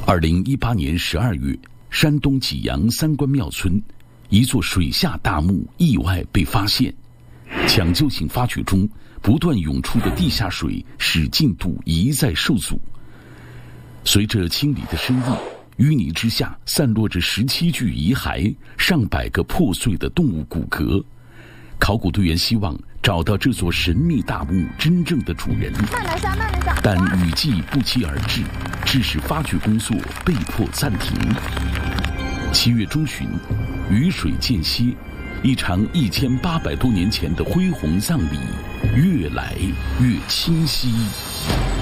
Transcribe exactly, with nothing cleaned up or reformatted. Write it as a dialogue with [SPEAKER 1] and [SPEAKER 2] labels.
[SPEAKER 1] 二零一八年十二月，山东济阳三官庙村一座水下大墓意外被发现，抢救性发掘中不断涌出的地下水使进度一再受阻。随着清理的深入，淤泥之下散落着十七具遗骸，上百个破碎的动物骨骼。考古队员希望找到这座神秘大墓真正的主人，
[SPEAKER 2] 慢来下，慢来下。
[SPEAKER 1] 但雨季不期而至，致使发掘工作被迫暂停。七月中旬，雨水间歇，一场一千八百多年前的恢宏葬礼越来越清晰。